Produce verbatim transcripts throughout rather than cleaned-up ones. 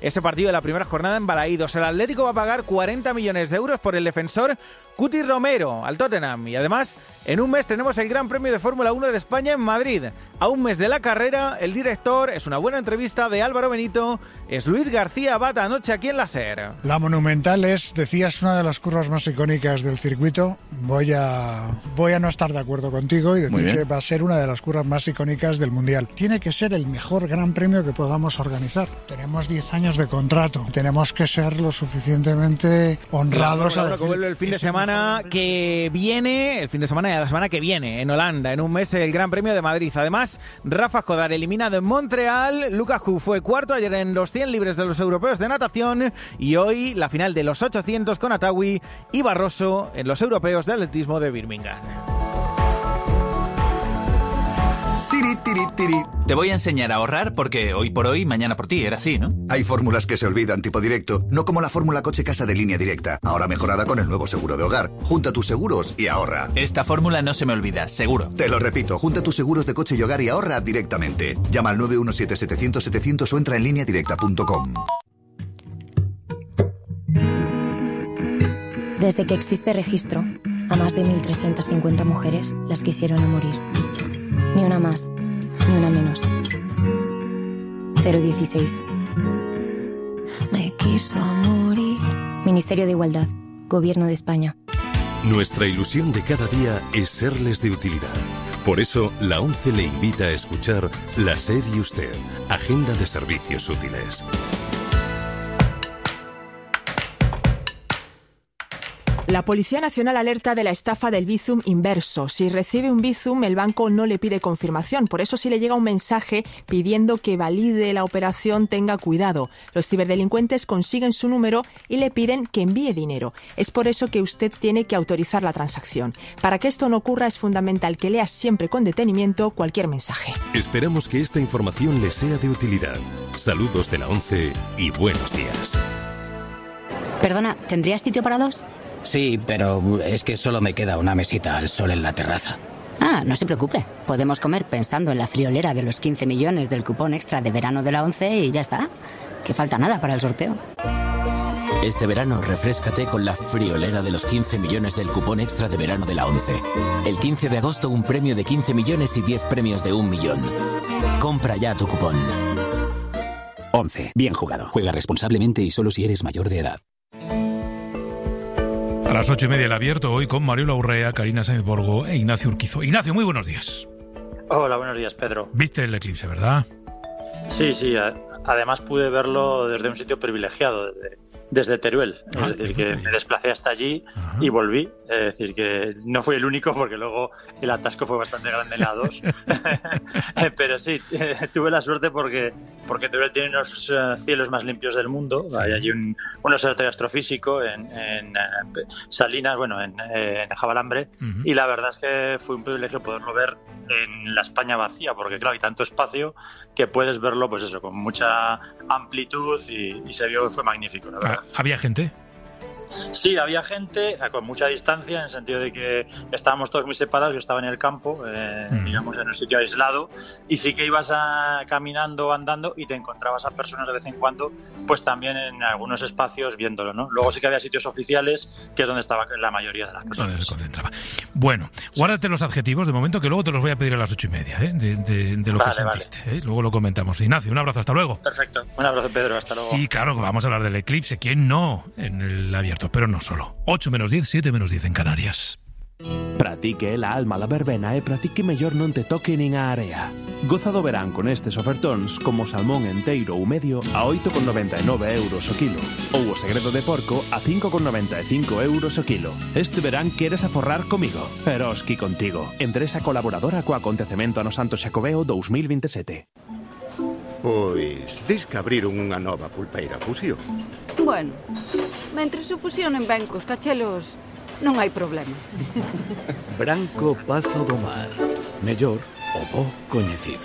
ese partido de la primera jornada en Balaídos. El Atlético va a pagar cuarenta millones de euros por el defensor Cuti Romero al Tottenham. Y además, en un mes tenemos el Gran Premio de Fórmula uno de España en Madrid. A un mes de la carrera, el director, es una buena entrevista de Álvaro Benito, es Luis García Abad anoche aquí en la SER. La Monumental es, decías, una de las curvas más icónicas del circuito. Voy a, voy a no estar de acuerdo contigo y decir que va a ser una de las curvas más icónicas del Mundial. Tiene que ser el mejor Gran Premio que podamos organizar. Tenemos diez años de contrato. Tenemos que ser lo suficientemente honrados. Claro, a decir, vuelve el fin de semana que viene, el fin de semana de la semana que viene, en Holanda, en un mes el Gran Premio de Madrid. Además, Rafa Escodar eliminado en Montreal, Lucas Hu fue cuarto ayer en los cien libres de los europeos de natación y hoy la final de los ochocientos con Atawi y Barroso en los europeos de atletismo de Birmingham. Tiri, tiri, tiri. Te voy a enseñar a ahorrar porque hoy por hoy, mañana por ti, era así, ¿no? Hay fórmulas que se olvidan, tipo directo, no como la fórmula coche-casa de Línea Directa, ahora mejorada con el nuevo seguro de hogar. Junta tus seguros y ahorra. Esta fórmula no se me olvida, seguro. Te lo repito, junta tus seguros de coche y hogar y ahorra directamente. Llama al nueve uno siete setecientos setecientos o entra en línea directa punto com. Desde que existe registro, a más de mil trescientas cincuenta mujeres las quisieron a morir. Ni una más, ni una menos. cero dieciséis. Me quiso morir. Ministerio de Igualdad, Gobierno de España. Nuestra ilusión de cada día es serles de utilidad. Por eso, la ONCE le invita a escuchar La SER y Usted, Agenda de Servicios Útiles. La Policía Nacional alerta de la estafa del Bizum inverso. Si recibe un Bizum, el banco no le pide confirmación. Por eso, si le llega un mensaje pidiendo que valide la operación, tenga cuidado. Los ciberdelincuentes consiguen su número y le piden que envíe dinero. Es por eso que usted tiene que autorizar la transacción. Para que esto no ocurra, es fundamental que lea siempre con detenimiento cualquier mensaje. Esperamos que esta información le sea de utilidad. Saludos de la ONCE y buenos días. Perdona, ¿tendrías sitio para dos? Sí, pero es que solo me queda una mesita al sol en la terraza. Ah, no se preocupe. Podemos comer pensando en la friolera de los quince millones del cupón extra de verano de la ONCE y ya está. Que falta nada para el sorteo. Este verano refréscate con la friolera de los quince millones del cupón extra de verano de la ONCE. El quince de agosto un premio de quince millones y diez premios de un millón. Compra ya tu cupón. ONCE. Bien jugado. Juega responsablemente y solo si eres mayor de edad. A las ocho y media el abierto, hoy con Mariola Urrea, Karina Sáenz Borgo e Ignacio Urquizo. Ignacio, muy buenos días. Hola, buenos días, Pedro. ¿Viste el eclipse, verdad? Sí, sí. Además pude verlo desde un sitio privilegiado, desde, desde Teruel. Ah, es decir, que me desplacé hasta allí. Ajá. Y volví. Es decir, que no fui el único porque luego el atasco fue bastante grande en la dos. Pero sí, tuve la suerte porque, porque Teruel tiene unos cielos más limpios del mundo. Sí. Hay allí un, un observatorio astrofísico en, en Salinas, bueno, en, en Jabalambre. Uh-huh. Y la verdad es que fue un privilegio poderlo ver en la España vacía, porque claro, hay tanto espacio que puedes verlo, pues eso, con mucha amplitud y, y se vio que fue magnífico, la verdad. ¿Había gente? Sí, había gente con mucha distancia, en el sentido de que estábamos todos muy separados. Yo estaba en el campo, eh, mm. digamos, en un sitio aislado, y sí que ibas a, caminando, andando, y te encontrabas a personas de vez en cuando, pues también en algunos espacios viéndolo, ¿no? Luego sí que había sitios oficiales, que es donde estaba la mayoría de las personas. Donde se concentraba. Bueno, guárdate los adjetivos de momento, que luego te los voy a pedir a las ocho y media, ¿eh? de, de, de lo vale, que sentiste. Vale. ¿eh? Luego lo comentamos. Ignacio, un abrazo, hasta luego. Perfecto, un abrazo, Pedro, hasta luego. Sí, claro, vamos a hablar del eclipse. ¿Quién no? En el abierto, pero no solo. ocho menos diez, siete menos diez en Canarias. Pratique la alma la verbena e pratique mellor non te toque nin a area. Goza do verán con estes ofertóns como salmón enteiro ou medio a oito con noventa e nove euros o kilo ou o segredo de porco a cinco con noventa e cinco euros o kilo. Este verán queres aforrar comigo, Eroski contigo. Empresa colaboradora co acontecemento ano Santo Xacobeo dos mil veintisiete. Pois, dis que abriron unha nova pulpeira Fusión. Bueno, mentres se fusionen ben cos cachelos, non hai problema. Branco Pazo do Mar. Mellor o bo coñecido.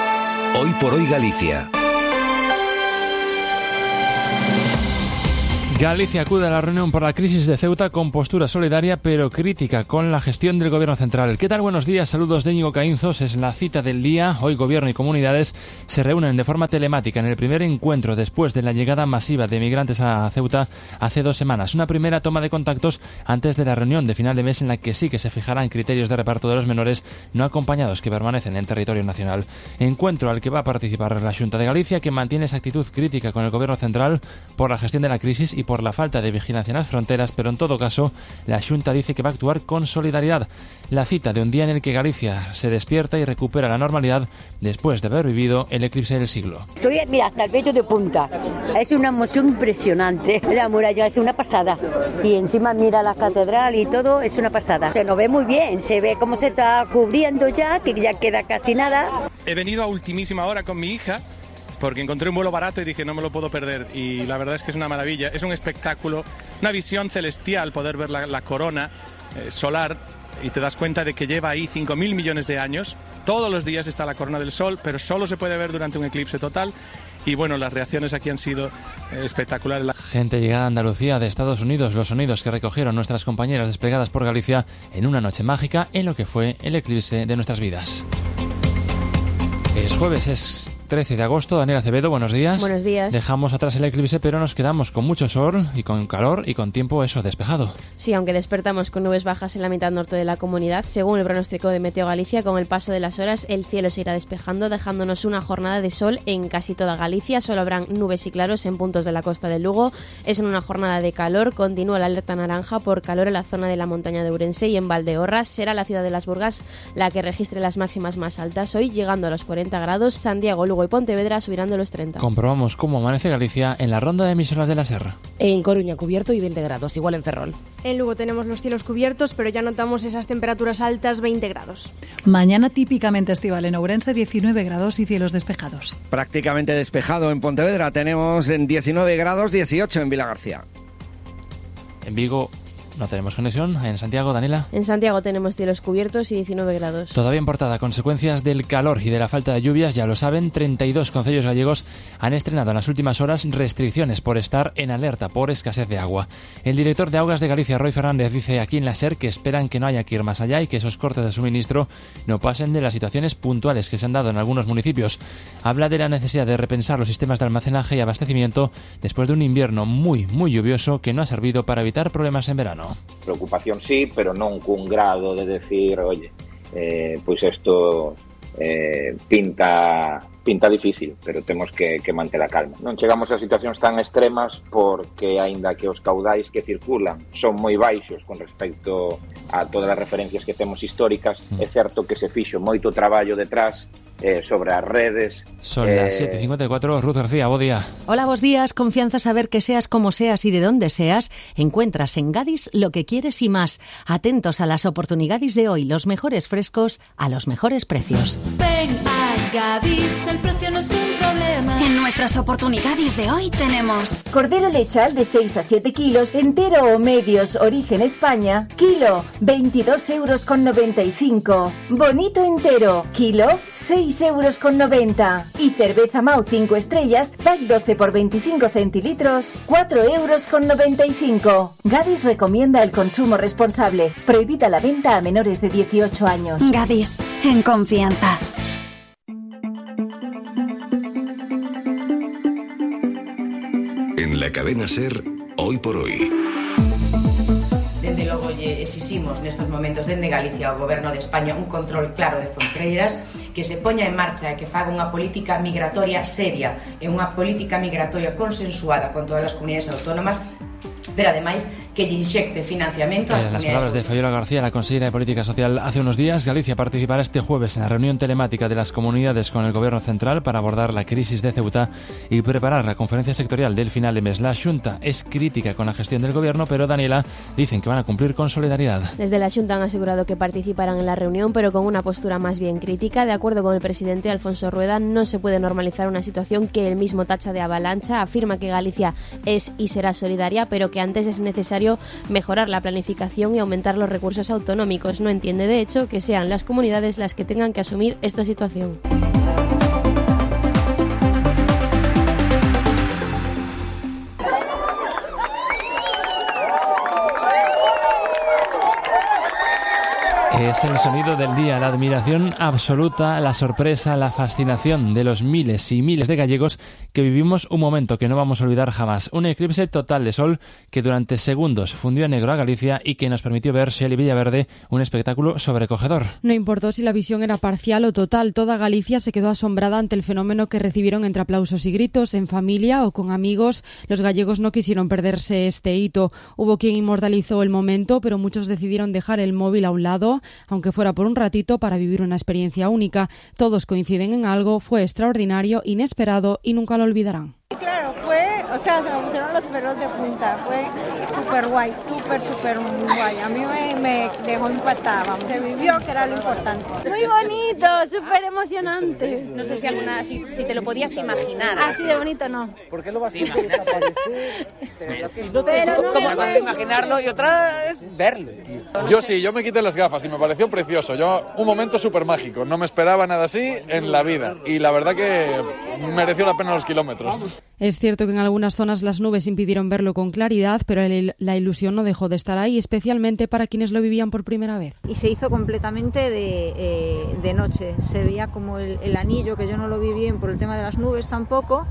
Hoy por hoy Galicia. Galicia acude a la reunión por la crisis de Ceuta con postura solidaria pero crítica con la gestión del Gobierno central. ¿Qué tal? Buenos días, saludos de Íñigo Caínzos. Es la cita del día. Hoy Gobierno y comunidades se reúnen de forma telemática en el primer encuentro después de la llegada masiva de migrantes a Ceuta hace dos semanas. Una primera toma de contactos antes de la reunión de final de mes en la que sí que se fijarán criterios de reparto de los menores no acompañados que permanecen en territorio nacional. Encuentro al que va a participar la Xunta de Galicia, que mantiene esa actitud crítica con el Gobierno central por la gestión de la crisis y por la falta de vigilancia en las fronteras, pero en todo caso la Xunta dice que va a actuar con solidaridad. La cita de un día en el que Galicia se despierta y recupera la normalidad después de haber vivido el eclipse del siglo. Estoy, mira, hasta el pecho de punta. Es una emoción impresionante. La muralla es una pasada. Y encima mira la catedral y todo, es una pasada. Se nos ve muy bien, se ve cómo se está cubriendo ya, que ya queda casi nada. He venido a ultimísima hora con mi hija, porque encontré un vuelo barato y dije no me lo puedo perder, y la verdad es que es una maravilla, es un espectáculo, una visión celestial poder ver la, la corona eh, solar, y te das cuenta de que lleva ahí cinco mil millones de años, todos los días está la corona del sol, pero solo se puede ver durante un eclipse total, y bueno, las reacciones aquí han sido eh, espectaculares. Gente llegada a Andalucía de Estados Unidos, los sonidos que recogieron nuestras compañeras desplegadas por Galicia en una noche mágica en lo que fue el eclipse de nuestras vidas. Es jueves, es trece de agosto. Daniel Acevedo, buenos días. Buenos días. Dejamos atrás el eclipse, pero nos quedamos con mucho sol y con calor y con tiempo eso despejado. Sí, aunque despertamos con nubes bajas en la mitad norte de la comunidad, según el pronóstico de Meteo Galicia, con el paso de las horas el cielo se irá despejando, dejándonos una jornada de sol en casi toda Galicia. Solo habrán nubes y claros en puntos de la costa del Lugo. Es una jornada de calor. Continúa la alerta naranja por calor en la zona de la montaña de Ourense y en Valdeorras. Será la ciudad de Las Burgas la que registre las máximas más altas hoy, llegando a los cuarenta grados. Santiago, Lugo y Pontevedra subirán de los treinta. Comprobamos cómo amanece Galicia en la ronda de emisoras de la Serra. En Coruña cubierto y veinte grados, igual en Ferrol. En Lugo tenemos los cielos cubiertos, pero ya notamos esas temperaturas altas, veinte grados. Mañana típicamente estival en Ourense, diecinueve grados y cielos despejados. Prácticamente despejado en Pontevedra, tenemos en diecinueve grados, dieciocho en Vilagarcía. En Vigo no tenemos conexión. En Santiago, Daniela. En Santiago tenemos cielos cubiertos y diecinueve grados. Todavía en portada, consecuencias del calor y de la falta de lluvias, ya lo saben, treinta y dos concellos gallegos han estrenado en las últimas horas restricciones por estar en alerta por escasez de agua. El director de Augas de Galicia, Roy Fernández, dice aquí en la SER que esperan que no haya que ir más allá y que esos cortes de suministro no pasen de las situaciones puntuales que se han dado en algunos municipios. Habla de la necesidad de repensar los sistemas de almacenaje y abastecimiento después de un invierno muy, muy lluvioso que no ha servido para evitar problemas en verano. Preocupación sí, pero non cun grado de decir, oye, eh, pois isto eh, pinta pinta difícil, pero temos que, que manter a calma. Non chegamos a situacións tan extremas porque, aínda que os caudais que circulan son moi baixos con respecto a todas as referencias que temos históricas, mm. é certo que se fixo moito traballo detrás Eh, sobre as redes. Son eh... las siete y cincuenta y cuatro. Ruth García, buen día. Hola, buenos días. Confianza saber que seas como seas y de dónde seas. Encuentras en Gadis lo que quieres y más. Atentos a las oportunidades de hoy. Los mejores frescos a los mejores precios. Ven a Gadis, el precio no es un problema. En nuestras oportunidades de hoy tenemos cordero lechal de seis a siete kilos, entero o medios, origen España, kilo, veintidós euros con noventa y cinco. Bonito entero, kilo, seis euros con noventa. Y cerveza Mau cinco estrellas, pack doce por veinticinco centilitros, cuatro euros con noventa y cinco. Gadis recomienda el consumo responsable. Prohibida la venta a menores de dieciocho años. Gadis, en confianza. En la cadena SER, hoy por hoy. Dende logo lle exiximos nestes momentos dende Galicia ao Goberno de España un control claro de fronteiras, que se poña en marcha e que faga unha política migratoria seria e unha política migratoria consensuada con todas as comunidades autónomas, pero ademais que lle inxecte financiamento ás Las comunidades palabras de Fabiola García, la consejera de Política Social. Hace unos días, Galicia participará este jueves en la reunión telemática de las comunidades con el Gobierno central para abordar la crisis de Ceuta y preparar la conferencia sectorial del final de mes. La Xunta es crítica con la gestión del Gobierno, pero Daniela, dicen que van a cumplir con solidaridad. Desde la Xunta han asegurado que participarán en la reunión, pero con una postura más bien crítica. De acuerdo con el presidente Alfonso Rueda, no se puede normalizar una situación que él mismo tacha de avalancha. Afirma que Galicia es y será solidaria, pero que antes es necesario mejorar la planificación y aumentar los recursos autonómicos. No entiende, de hecho, que sean las comunidades las que tengan que asumir esta situación. Es el sonido del día, la admiración absoluta, la sorpresa, la fascinación de los miles y miles de gallegos que vivimos un momento que no vamos a olvidar jamás. Un eclipse total de sol que durante segundos fundió en negro a Galicia y que nos permitió ver Shelley Villaverde un espectáculo sobrecogedor. No importó si la visión era parcial o total, toda Galicia se quedó asombrada ante el fenómeno que recibieron entre aplausos y gritos, en familia o con amigos. Los gallegos no quisieron perderse este hito. Hubo quien inmortalizó el momento, pero muchos decidieron dejar el móvil a un lado, aunque fuera por un ratito, para vivir una experiencia única. Todos coinciden en algo, fue extraordinario, inesperado y nunca lo olvidarán. Claro, fue, o sea, se me pusieron los pelos de punta, fue súper guay, súper, súper guay. A mí me, me dejó impactada, vamos, se vivió, que era lo importante. Muy bonito, súper emocionante. No sé si alguna, si, si te lo podías imaginar. Así de bonito no. ¿Por qué lo vas a desaparecer? Pero, no te pero no como me imaginarlo y otra es verlo, tío. Yo sí, yo me quité las gafas y me pareció precioso. Yo, un momento súper mágico, no me esperaba nada así en la vida. Y la verdad que mereció la pena los kilómetros. Es cierto que en algunas zonas las nubes impidieron verlo con claridad, pero el, la ilusión no dejó de estar ahí, especialmente para quienes lo vivían por primera vez. Y se hizo completamente de, eh, de noche. Se veía como el, el anillo, que yo no lo vi bien por el tema de las nubes tampoco.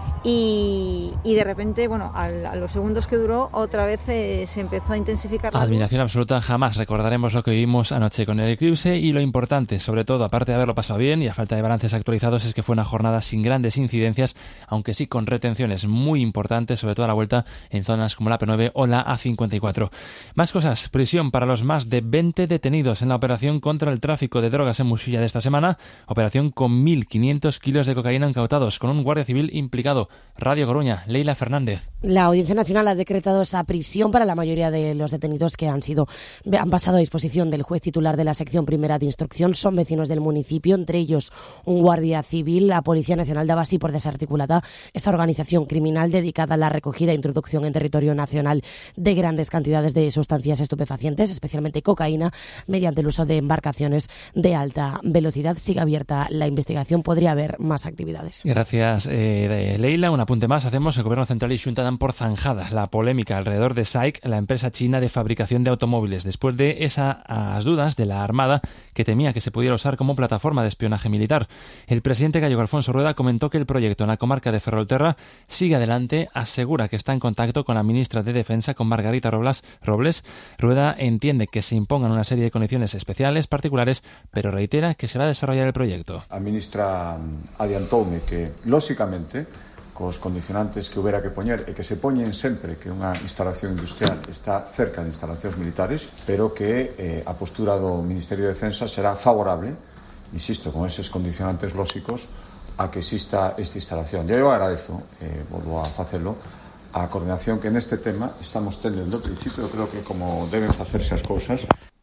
Y, y de repente, bueno, a, a los segundos que duró, otra vez eh, se empezó a intensificar la admiración absoluta. Jamás recordaremos lo que vivimos anoche con el eclipse, y lo importante, sobre todo, aparte de haberlo pasado bien y a falta de balances actualizados, es que fue una jornada sin grandes incidencias, aunque sí con retenciones muy importantes, sobre todo a la vuelta en zonas como la P nueve o la A cincuenta y cuatro. Más cosas: prisión para los más de veinte detenidos en la operación contra el tráfico de drogas en Muxilla de esta semana, operación con mil quinientos kilos de cocaína incautados, con un guardia civil implicado. Radio Coruña, Leila Fernández. La Audiencia Nacional ha decretado esa prisión para la mayoría de los detenidos que han sido han pasado a disposición del juez titular de la sección primera de instrucción. Son vecinos del municipio, entre ellos un guardia civil. La Policía Nacional daba así por desarticulada esta organización criminal dedicada a la recogida e introducción en territorio nacional de grandes cantidades de sustancias estupefacientes, especialmente cocaína, mediante el uso de embarcaciones de alta velocidad. Sigue abierta la investigación, podría haber más actividades. Gracias, eh, Leila. Un apunte más hacemos: el Gobierno Central y Xunta dan por zanjada la polémica alrededor de S A I C, la empresa china de fabricación de automóviles, después de esas dudas de la Armada, que temía que se pudiera usar como plataforma de espionaje militar. El presidente gallego Alfonso Rueda comentó que el proyecto en la comarca de Ferrolterra sigue adelante, asegura que está en contacto con la ministra de Defensa, con Margarita Robles. Robles. Rueda entiende que se impongan una serie de condiciones especiales, particulares, pero reitera que se va a desarrollar el proyecto. A ministra adiantoume que, lóxicamente, cos condicionantes que houbera que poñer e que se poñen sempre que unha instalación industrial está cerca de instalacións militares, pero que eh, a postura do Ministerio de Defensa será favorable, insisto, con eses condicionantes lóxicos, a que exista esta instalación. Eu agradezo, eh, volvo a facelo, a coordinación que neste tema estamos tendo desde o principio. Eu creo que como deben facerse as cousas.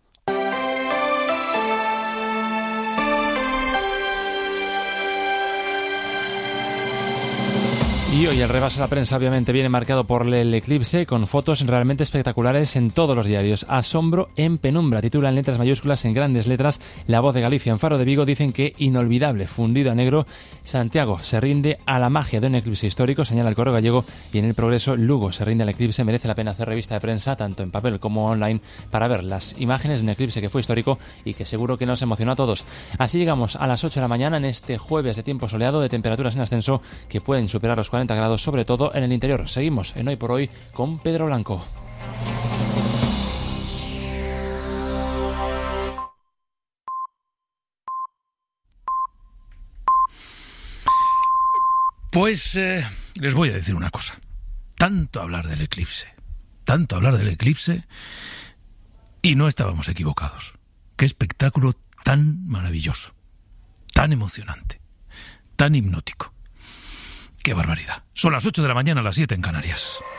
Y hoy el repaso a la prensa obviamente viene marcado por el eclipse, con fotos realmente espectaculares en todos los diarios. Asombro en penumbra, titula en letras mayúsculas, en grandes letras, La Voz de Galicia. En Faro de Vigo dicen que inolvidable, fundido a negro. Santiago se rinde a la magia de un eclipse histórico, señala el Correo Gallego. Y en El Progreso, Lugo se rinde al eclipse. Merece la pena hacer revista de prensa, tanto en papel como online, para ver las imágenes de un eclipse que fue histórico y que seguro que nos emocionó a todos. Así llegamos a las ocho de la mañana en este jueves de tiempo soleado, de temperaturas en ascenso que pueden superar los cuarenta grados, sobre todo en el interior. Seguimos en Hoy por Hoy con Pedro Blanco. Pues eh, les voy a decir una cosa. Tanto hablar del eclipse, tanto hablar del eclipse, y no estábamos equivocados. Qué espectáculo tan maravilloso, tan emocionante, tan hipnótico. ¡Qué barbaridad! Son las ocho de la mañana, las siete en Canarias.